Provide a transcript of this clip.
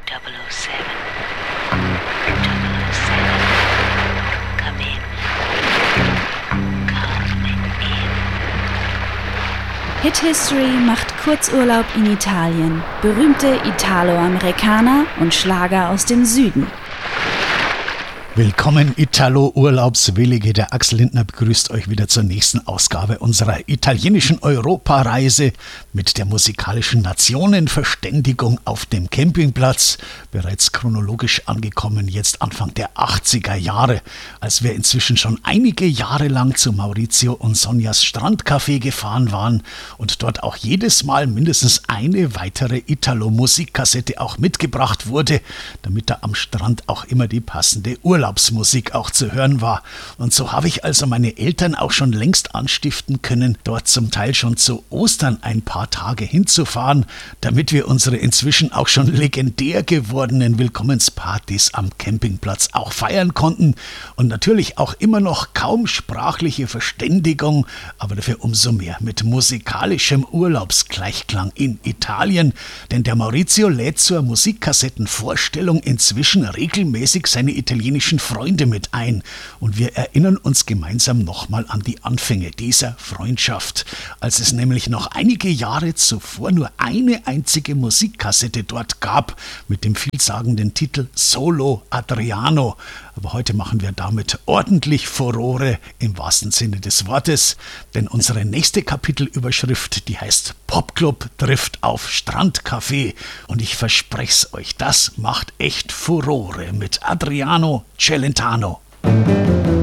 007. 007. Come in. Come in. Hit History macht Kurzurlaub in Italien. Berühmte Italo-Amerikaner und Schlager aus dem Süden. Willkommen Italo-Urlaubswillige, der Axel Lindner begrüßt euch wieder zur nächsten Ausgabe unserer italienischen Europareise mit der musikalischen Nationenverständigung auf dem Campingplatz. Bereits chronologisch angekommen, jetzt Anfang der 80er Jahre, als wir inzwischen schon einige Jahre lang zu Maurizio und Sonjas Strandcafé gefahren waren und dort auch jedes Mal mindestens eine weitere Italo-Musikkassette auch mitgebracht wurde, damit da am Strand auch immer die passende Urlaubsmusik auch zu hören war. Und so habe ich also meine Eltern auch schon längst anstiften können, dort zum Teil schon zu Ostern ein paar Tage hinzufahren, damit wir unsere inzwischen auch schon legendär gewordenen Willkommenspartys am Campingplatz auch feiern konnten und natürlich auch immer noch kaum sprachliche Verständigung, aber dafür umso mehr mit musikalischem Urlaubsgleichklang in Italien, denn der Maurizio lädt zur Musikkassettenvorstellung inzwischen regelmäßig seine italienischen Freunde mit ein und wir erinnern uns gemeinsam nochmal an die Anfänge dieser Freundschaft, als es nämlich noch einige Jahre zuvor nur eine einzige Musikkassette dort gab mit dem vielsagenden Titel Solo Adriano. Aber heute machen wir damit ordentlich Furore im wahrsten Sinne des Wortes, denn unsere nächste Kapitelüberschrift, die heißt Popclub trifft auf Strandcafé und ich verspreche es euch, das macht echt Furore mit Adriano Celentano.